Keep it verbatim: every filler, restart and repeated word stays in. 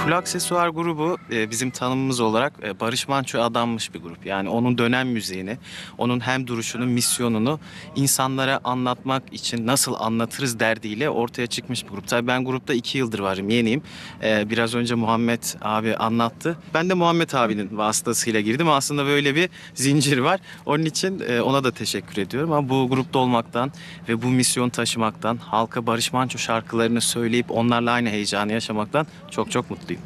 Full Aksesuar grubu e, bizim tanımımız olarak e, Barış Manço'ya adanmış bir grup. Yani onun dönem müziğini, onun hem duruşunu, misyonunu insanlara anlatmak için nasıl anlatırız derdiyle ortaya çıkmış bir grup. Tabii ben grupta iki yıldır varım, yeniyim. E, biraz önce Muhammed abi anlattı. Ben de Muhammed abinin vasıtasıyla girdim. Aslında böyle bir zincir var. Onun için e, ona da teşekkür ediyorum. Ama bu grupta olmaktan ve bu misyon taşımaktan, halka Barış Manço şarkılarını söyleyip onlarla aynı heyecanı yaşamaktan çok çok mutluyum.